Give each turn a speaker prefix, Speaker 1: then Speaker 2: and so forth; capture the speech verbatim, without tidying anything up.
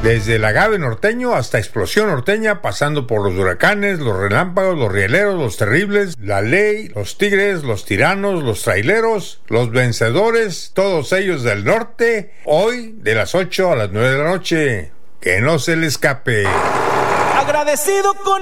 Speaker 1: Desde el agave norteño hasta explosión norteña, pasando por los huracanes, los relámpagos, los rieleros, los terribles, la ley, los tigres, los tiranos, los traileros, los vencedores, todos ellos del norte, hoy de las ocho a las nueve de la noche. Que no se le escape.
Speaker 2: Agradecido con